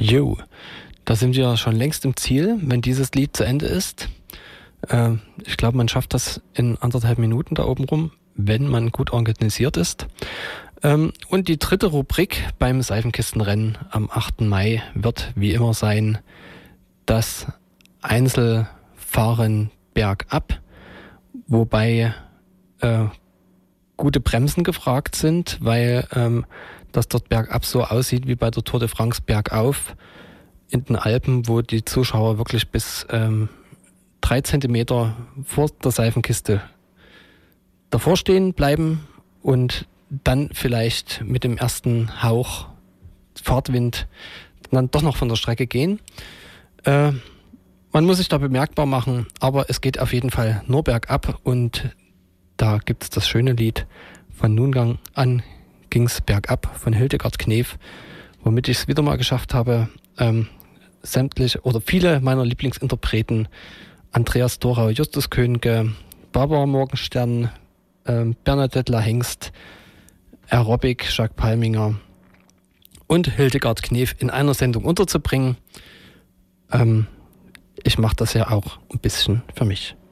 Jo, da sind wir schon längst im Ziel, wenn dieses Lied zu Ende ist. Ich glaube, man schafft das in 1,5 Minuten da oben rum, wenn man gut organisiert ist. Und die dritte Rubrik beim Seifenkistenrennen am 8. Mai wird wie immer sein, das Einzelfahren bergab, wobei gute Bremsen gefragt sind, weil das dort bergab so aussieht wie bei der Tour de France bergauf in den Alpen, wo die Zuschauer wirklich bis 3 Zentimeter vor der Seifenkiste davor stehen bleiben und dann vielleicht mit dem ersten Hauch Fahrtwind dann doch noch von der Strecke gehen. Man muss sich da bemerkbar machen, aber es geht auf jeden Fall nur bergab und da gibt es das schöne Lied von Nun an ging's bergab von Hildegard Knef, womit ich es wieder mal geschafft habe, sämtliche oder viele meiner Lieblingsinterpreten, Andreas Dorau, Justus Könige, Barbara Morgenstern, Bernadette La Hengst, Aerobic, Jacques Palminger und Hildegard Knef in einer Sendung unterzubringen. Ich mache das ja auch ein bisschen für mich.